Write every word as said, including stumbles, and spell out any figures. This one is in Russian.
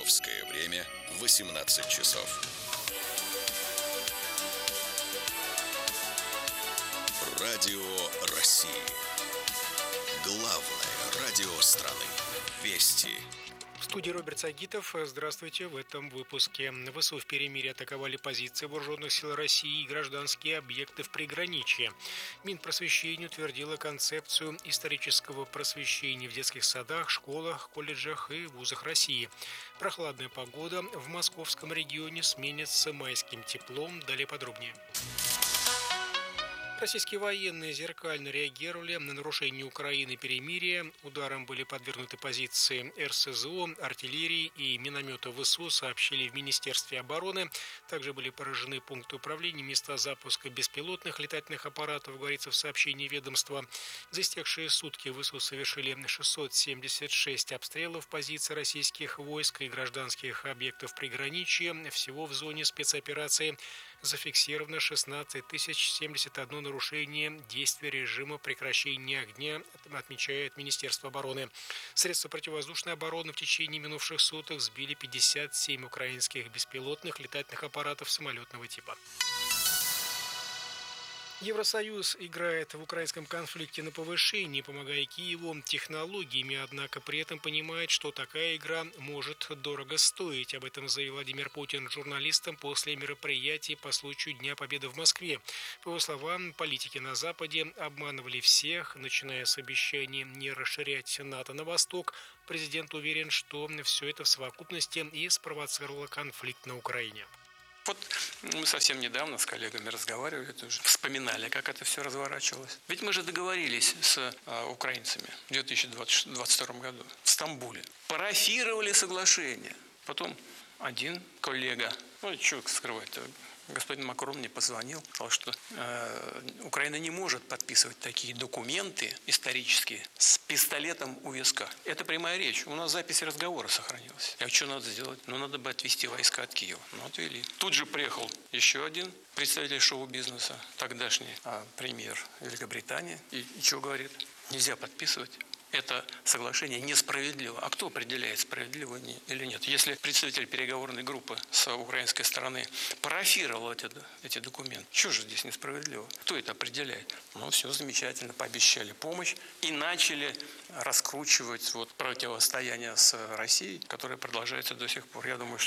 Московское время восемнадцать часов. Радио России. Главное радио страны. Вести. В студии Роберт Сагитов. Здравствуйте. В этом выпуске. ВСУ в перемирии атаковали позиции вооруженных сил России и гражданские объекты в приграничье. Минпросвещение утвердило концепцию исторического просвещения в детских садах, школах, колледжах и вузах России. Прохладная погода в московском регионе сменится майским теплом. Далее подробнее. Российские военные зеркально реагировали на нарушение Украины перемирия. Ударом были подвергнуты позиции эр эс зэ о, артиллерии и миномета ВСУ, сообщили в Министерстве обороны. Также были поражены пункты управления, места запуска беспилотных летательных аппаратов, говорится в сообщении ведомства. За истекшие сутки ВСУ совершили шестьсот семьдесят шесть обстрелов позиций российских войск и гражданских объектов приграничья. Всего в зоне спецоперации зафиксировано шестнадцать тысяч семьдесят одно нарушение действия режима прекращения огня, отмечает Министерство обороны. Средства противовоздушной обороны в течение минувших суток сбили пятьдесят семь украинских беспилотных летательных аппаратов самолетного типа. Евросоюз играет в украинском конфликте на повышении, помогая Киеву технологиями, однако при этом понимает, что такая игра может дорого стоить. Об этом заявил Владимир Путин журналистам после мероприятия по случаю Дня Победы в Москве. По его словам, политики на Западе обманывали всех, начиная с обещаний не расширять НАТО на восток. Президент уверен, что все это в совокупности и спровоцировало конфликт на Украине. Вот мы совсем недавно с коллегами разговаривали, тоже вспоминали, как это все разворачивалось. Ведь мы же договорились с а, украинцами в две тысячи двадцать втором году в Стамбуле. Парафировали соглашение. Потом один коллега, ну что скрывать-то, господин Макрон мне позвонил, сказал, что э, Украина не может подписывать такие документы исторические с пистолетом у виска. Это прямая речь. У нас запись разговора сохранилась. А что надо сделать? Ну, надо бы отвести войска от Киева. Ну, отвели. Тут же приехал еще один представитель шоу-бизнеса, тогдашний а, премьер Великобритании. И, и что говорит? Нельзя подписывать. Это соглашение несправедливо. А кто определяет, справедливо или нет? Если представитель переговорной группы с украинской стороны парафировал эти, эти документы, что же здесь несправедливо? Кто это определяет? Ну, все замечательно, пообещали помощь и начали раскручивать вот противостояние с Россией, которое продолжается до сих пор. Я думаю, что